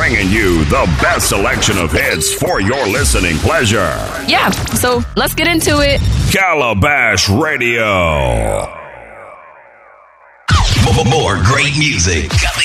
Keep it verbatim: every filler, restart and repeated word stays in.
bringing you the best selection of hits for your listening pleasure. Yeah, so let's get into it. Calabash Radio. More great music.